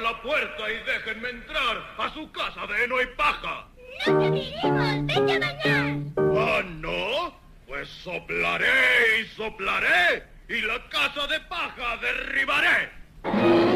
abran la puerta y déjenme entrar a su casa de heno y paja. ¡No te diremos! ¡Vete a bañar! ¿Ah, no? Pues soplaré y soplaré y la casa de paja derribaré.